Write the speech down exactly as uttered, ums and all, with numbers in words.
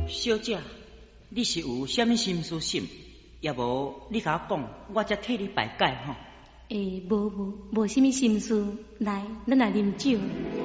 小姐，你是有啥物心思想？要无你甲我讲，我才替你排解吼。 诶，无无无啥物心思，来，咱来啉酒。